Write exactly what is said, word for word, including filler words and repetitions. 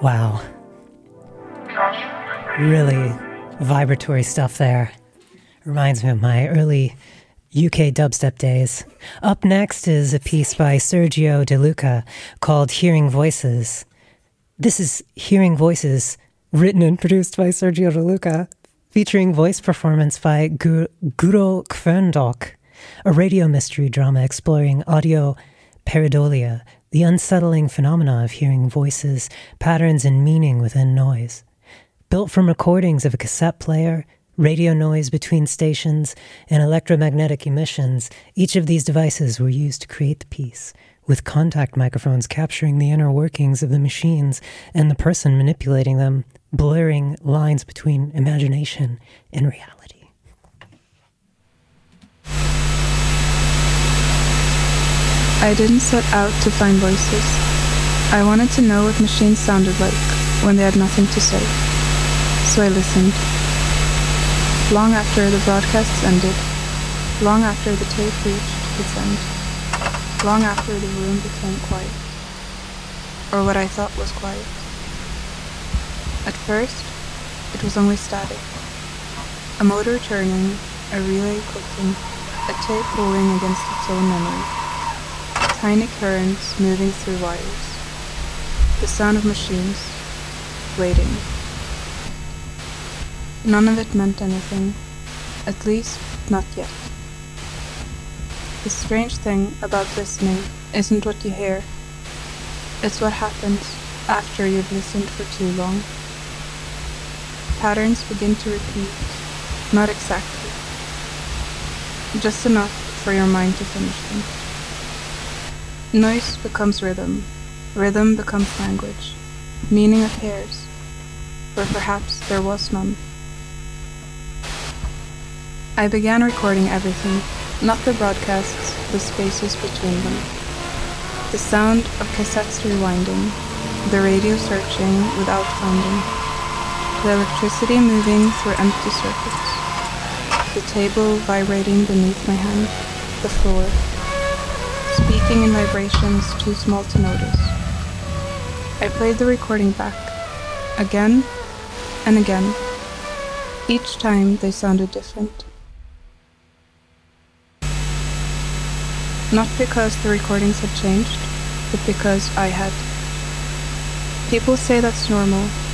Wow. Really vibratory stuff there. Reminds me of my early U K dubstep days. Up next is a piece by Sergio De Luca called Hearing Voices. This is Hearing Voices, written and produced by Sergio De Luca, featuring voice performance by Gu- Guro Kvöndok, a radio mystery drama exploring audio pareidolia, the unsettling phenomena of hearing voices, patterns, and meaning within noise. Built from recordings of a cassette player, radio noise between stations, and electromagnetic emissions, each of these devices were used to create the piece, with contact microphones capturing the inner workings of the machines and the person manipulating them, blurring lines between imagination and reality. I didn't set out to find voices. I wanted to know what machines sounded like when they had nothing to say. So I listened. Long after the broadcasts ended, long after the tape reached its end, long after the room became quiet, or what I thought was quiet. At first, it was only static. A motor turning, a relay clicking, a tape rolling against its own memory. Tiny currents moving through wires. The sound of machines, waiting. None of it meant anything, at least not yet. The strange thing about listening isn't what you hear, it's what happens after you've listened for too long. Patterns begin to repeat, not exactly, just enough for your mind to finish them. Noise becomes rhythm, rhythm becomes language, meaning appears, where perhaps there was none. I began recording everything, not the broadcasts, the spaces between them. The sound of cassettes rewinding, the radio searching without finding, the electricity moving through empty circuits, the table vibrating beneath my hand, the floor, speaking in vibrations too small to notice. I played the recording back, again and again. Each time they sounded different. Not because the recordings had changed, but because I had. People say that's normal,